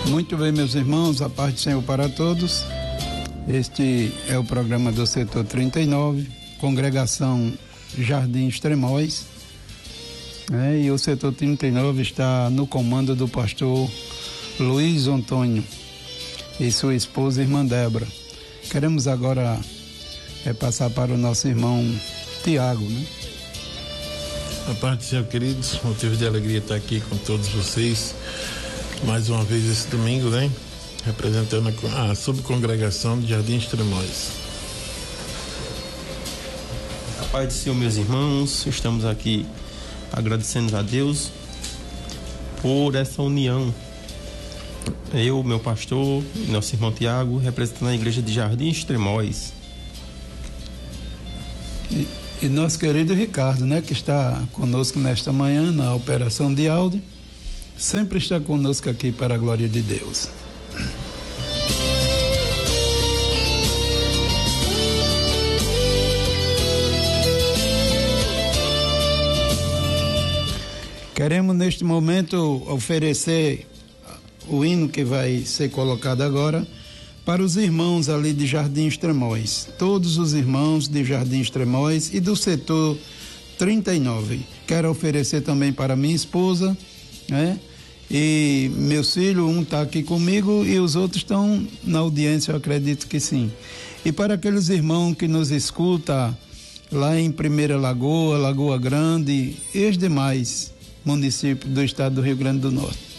Muito bem, meus irmãos, a paz do Senhor para todos. Este é o programa do setor 39, congregação Jardim Extremóis, e o setor 39 está no comando do pastor Luiz Antônio e sua esposa, irmã Débora. Queremos agora passar para o nosso irmão Tiago, né? A paz do Senhor, queridos, motivo de alegria estar aqui com todos vocês mais uma vez esse domingo, né? Representando a subcongregação de Jardim Extremóis. A paz do Senhor, meus irmãos, estamos aqui agradecendo a Deus por essa união. Eu, meu pastor, nosso irmão Tiago, representando a igreja de Jardim Extremóis. E nosso querido Ricardo, né, que está conosco nesta manhã na operação de áudio, sempre está conosco aqui para a glória de Deus. Queremos neste momento oferecer o hino que vai ser colocado agora para os irmãos ali de Jardim Extremóis, todos os irmãos de Jardim Extremóis e do setor 39. Quero oferecer também para minha esposa, né? E meus filhos, um está aqui comigo e os outros estão na audiência, eu acredito que sim. E para aqueles irmãos que nos escutam lá em Primeira Lagoa, Lagoa Grande e os demais municípios do estado do Rio Grande do Norte.